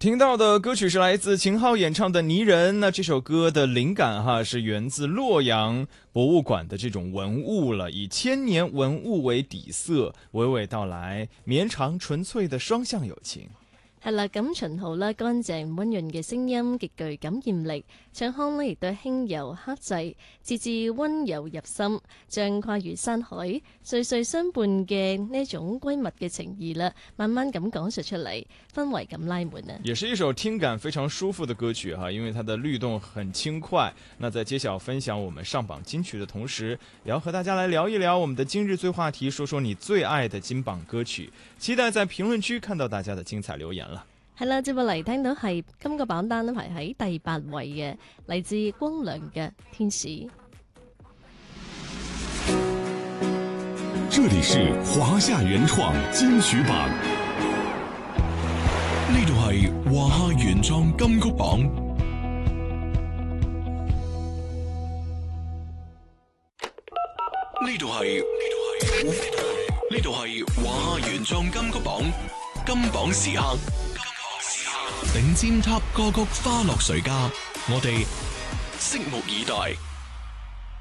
听到的歌曲是来自秦昊演唱的《泥人》。那这首歌的灵感是源自洛阳博物館的這種文物了，以千年文物為底色，娓娓道來綿長純粹的雙向友情。 係啦，咁秦昊啦，乾淨溫潤嘅聲音極具感染力，唱腔呢亦都輕柔克制，節節溫柔入心，將跨越山海、歲歲相伴嘅呢種閨蜜嘅情誼啦，慢慢咁講述出嚟，氛圍咁拉滿啊！ 也是一首聽感非常舒服的歌曲哈，因為它的律動很輕快。那在揭曉分享我們上榜金曲的同時，也要和大家來聊一聊我們的今日最話題，說說你最愛的金榜歌曲。期待在評論區看到大家的精彩留言啦！ 係啦，接落嚟聽到係今個榜單排喺第8位嘅，嚟自光良嘅《天使》。 這裡是華夏原創金曲榜，呢度係華夏原創金曲榜。呢度係華夏原創金曲榜金榜時刻。頂尖 Top 歌曲花落誰家，我哋拭目以待。